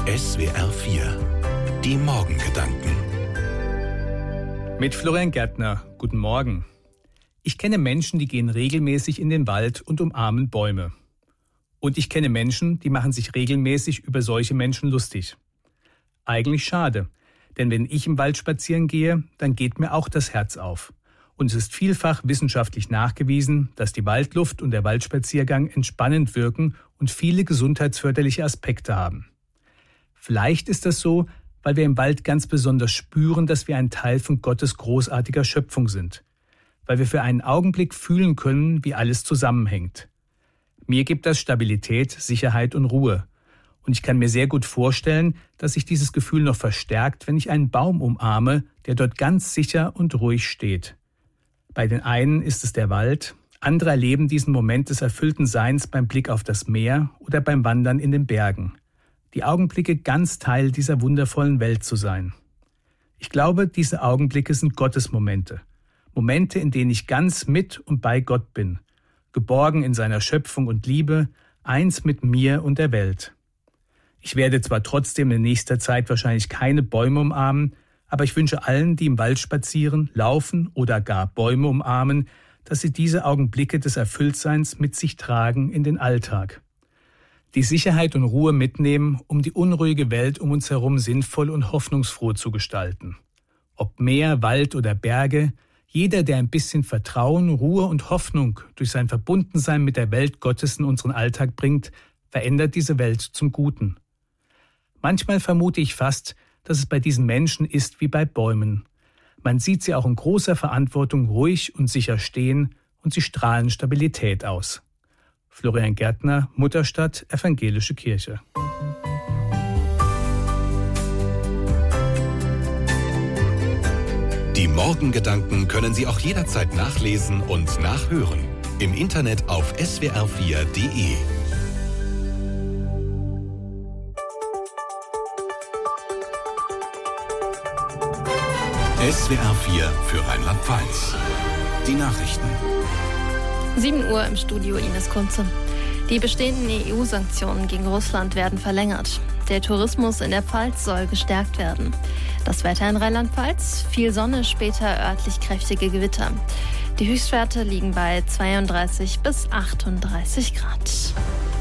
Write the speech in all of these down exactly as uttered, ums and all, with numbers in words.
S W R vier. Die Morgengedanken. Mit Florian Gärtner. Guten Morgen. Ich kenne Menschen, die gehen regelmäßig in den Wald und umarmen Bäume. Und ich kenne Menschen, die machen sich regelmäßig über solche Menschen lustig. Eigentlich schade, denn wenn ich im Wald spazieren gehe, dann geht mir auch das Herz auf. Und es ist vielfach wissenschaftlich nachgewiesen, dass die Waldluft und der Waldspaziergang entspannend wirken und viele gesundheitsförderliche Aspekte haben. Vielleicht ist das so, weil wir im Wald ganz besonders spüren, dass wir ein Teil von Gottes großartiger Schöpfung sind. Weil wir für einen Augenblick fühlen können, wie alles zusammenhängt. Mir gibt das Stabilität, Sicherheit und Ruhe. Und ich kann mir sehr gut vorstellen, dass sich dieses Gefühl noch verstärkt, wenn ich einen Baum umarme, der dort ganz sicher und ruhig steht. Bei den einen ist es der Wald, andere erleben diesen Moment des erfüllten Seins beim Blick auf das Meer oder beim Wandern in den Bergen. Die Augenblicke, ganz Teil dieser wundervollen Welt zu sein. Ich glaube, diese Augenblicke sind Gottes Momente. Momente, in denen ich ganz mit und bei Gott bin. Geborgen in seiner Schöpfung und Liebe, eins mit mir und der Welt. Ich werde zwar trotzdem in nächster Zeit wahrscheinlich keine Bäume umarmen, aber ich wünsche allen, die im Wald spazieren, laufen oder gar Bäume umarmen, dass sie diese Augenblicke des Erfülltseins mit sich tragen in den Alltag. Die Sicherheit und Ruhe mitnehmen, um die unruhige Welt um uns herum sinnvoll und hoffnungsfroh zu gestalten. Ob Meer, Wald oder Berge, jeder, der ein bisschen Vertrauen, Ruhe und Hoffnung durch sein Verbundensein mit der Welt Gottes in unseren Alltag bringt, verändert diese Welt zum Guten. Manchmal vermute ich fast, dass es bei diesen Menschen ist wie bei Bäumen. Man sieht sie auch in großer Verantwortung ruhig und sicher stehen und sie strahlen Stabilität aus. Florian Gärtner, Mutterstadt, Evangelische Kirche. Die Morgengedanken können Sie auch jederzeit nachlesen und nachhören. Im Internet auf S W R vier Punkt de. S W R vier für Rheinland-Pfalz. Die Nachrichten. sieben Uhr im Studio, Ines Kunze. Die bestehenden E U-Sanktionen gegen Russland werden verlängert. Der Tourismus in der Pfalz soll gestärkt werden. Das Wetter in Rheinland-Pfalz, viel Sonne, später örtlich kräftige Gewitter. Die Höchstwerte liegen bei zweiunddreißig bis achtunddreißig Grad.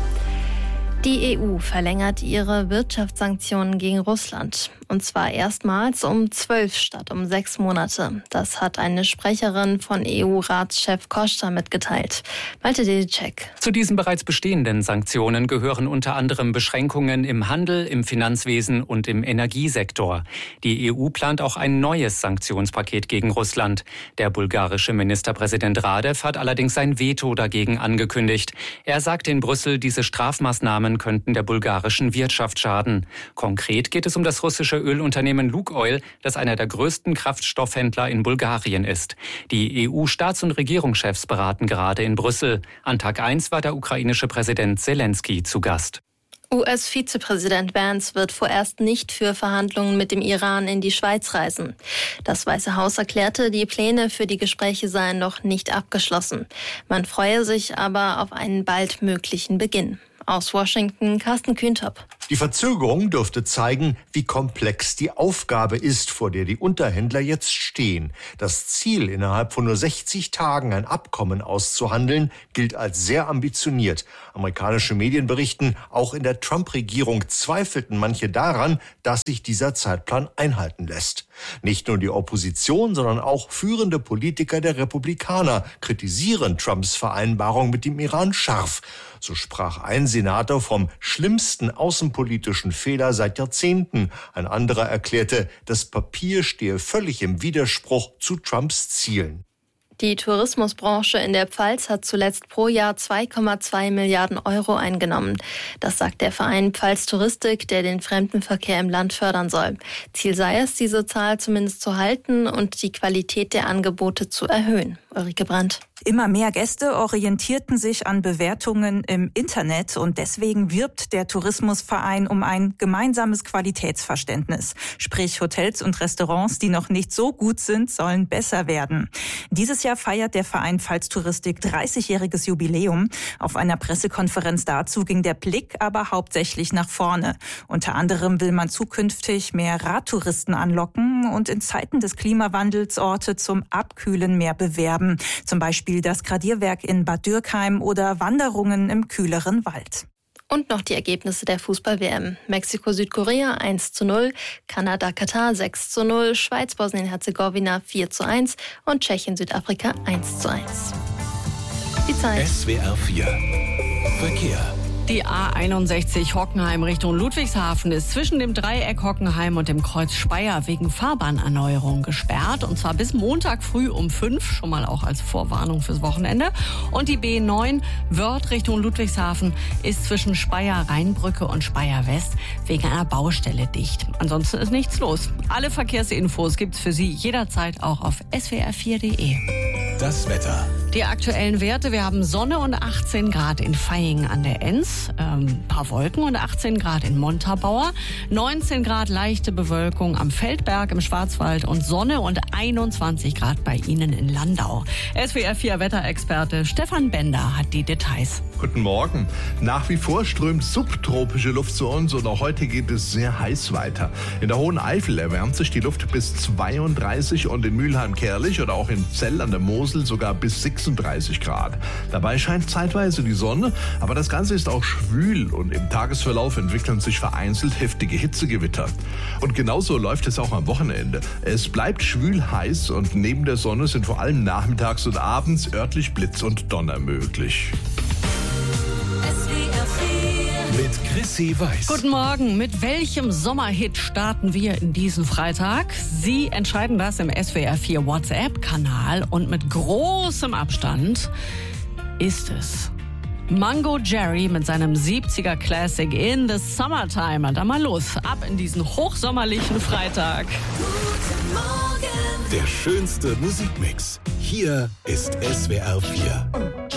Die E U verlängert ihre Wirtschaftssanktionen gegen Russland. Und zwar erstmals um zwölf statt um sechs Monate. Das hat eine Sprecherin von E U-Ratschef Costa mitgeteilt. Malte Dedicek. Zu diesen bereits bestehenden Sanktionen gehören unter anderem Beschränkungen im Handel, im Finanzwesen und im Energiesektor. Die E U plant auch ein neues Sanktionspaket gegen Russland. Der bulgarische Ministerpräsident Radev hat allerdings sein Veto dagegen angekündigt. Er sagte in Brüssel, diese Strafmaßnahmen könnten der bulgarischen Wirtschaft schaden. Konkret geht es um das russische Ölunternehmen Lukoil, das einer der größten Kraftstoffhändler in Bulgarien ist. Die E U-Staats- und Regierungschefs beraten gerade in Brüssel. An Tag eins war der ukrainische Präsident Zelensky zu Gast. U S-Vizepräsident Vance wird vorerst nicht für Verhandlungen mit dem Iran in die Schweiz reisen. Das Weiße Haus erklärte, die Pläne für die Gespräche seien noch nicht abgeschlossen. Man freue sich aber auf einen bald möglichen Beginn. Aus Washington, Carsten Kühntop. Die Verzögerung dürfte zeigen, wie komplex die Aufgabe ist, vor der die Unterhändler jetzt stehen. Das Ziel, innerhalb von nur sechzig Tagen ein Abkommen auszuhandeln, gilt als sehr ambitioniert. Amerikanische Medien berichten, auch in der Trump-Regierung zweifelten manche daran, dass sich dieser Zeitplan einhalten lässt. Nicht nur die Opposition, sondern auch führende Politiker der Republikaner kritisieren Trumps Vereinbarung mit dem Iran scharf. So sprach ein Senator vom schlimmsten außenpolitischen Fehler seit Jahrzehnten. Ein anderer erklärte, das Papier stehe völlig im Widerspruch zu Trumps Zielen. Die Tourismusbranche in der Pfalz hat zuletzt pro Jahr zwei Komma zwei Milliarden Euro eingenommen. Das sagt der Verein Pfalz Touristik, der den Fremdenverkehr im Land fördern soll. Ziel sei es, diese Zahl zumindest zu halten und die Qualität der Angebote zu erhöhen. Ulrike Brandt. Immer mehr Gäste orientierten sich an Bewertungen im Internet und deswegen wirbt der Tourismusverein um ein gemeinsames Qualitätsverständnis. Sprich, Hotels und Restaurants, die noch nicht so gut sind, sollen besser werden. Dieses Jahr feiert der Verein Pfalz Touristik dreißigjähriges Jubiläum. Auf einer Pressekonferenz dazu ging der Blick aber hauptsächlich nach vorne. Unter anderem will man zukünftig mehr Radtouristen anlocken und in Zeiten des Klimawandels Orte zum Abkühlen mehr bewerben. Zum Beispiel das Gradierwerk in Bad Dürkheim oder Wanderungen im kühleren Wald. Und noch die Ergebnisse der Fußball-W M. Mexiko-Südkorea eins zu null, Kanada-Katar sechs zu null, Schweiz-Bosnien-Herzegowina vier zu eins und Tschechien-Südafrika eins zu eins. Die Zeit. S W R vier Verkehr. Die A einundsechzig Hockenheim Richtung Ludwigshafen ist zwischen dem Dreieck Hockenheim und dem Kreuz Speyer wegen Fahrbahnerneuerung gesperrt. Und zwar bis Montag früh um fünf, schon mal auch als Vorwarnung fürs Wochenende. Und die B neun Wörth Richtung Ludwigshafen ist zwischen Speyer Rheinbrücke und Speyer West wegen einer Baustelle dicht. Ansonsten ist nichts los. Alle Verkehrsinfos gibt's für Sie jederzeit auch auf S W R vier Punkt de. Das Wetter. Die aktuellen Werte, wir haben Sonne und achtzehn Grad in Vaihingen an der Enns, ähm, paar Wolken und achtzehn Grad in Montabaur, neunzehn Grad leichte Bewölkung am Feldberg im Schwarzwald und Sonne und einundzwanzig Grad bei Ihnen in Landau. S W R vier Wetterexperte Stefan Bender hat die Details. Guten Morgen. Nach wie vor strömt subtropische Luft zu uns und auch heute geht es sehr heiß weiter. In der Hohen Eifel erwärmt sich die Luft bis zweiunddreißig und in Mülheim-Kärlich oder auch in Zell an der Mosel sogar bis sechsunddreißig Grad. Dabei scheint zeitweise die Sonne, aber das Ganze ist auch schwül und im Tagesverlauf entwickeln sich vereinzelt heftige Hitzegewitter. Und genauso läuft es auch am Wochenende. Es bleibt schwül heiß und neben der Sonne sind vor allem nachmittags und abends örtlich Blitz und Donner möglich. Mit Chrissy Weiß. Guten Morgen. Mit welchem Sommerhit starten wir in diesen Freitag? Sie entscheiden das im S W R vier WhatsApp-Kanal und mit großem Abstand ist es Mango Jerry mit seinem siebziger Classic In the Summertime. Dann mal los, ab in diesen hochsommerlichen Freitag. Guten Morgen. Der schönste Musikmix. Hier ist S W R vier.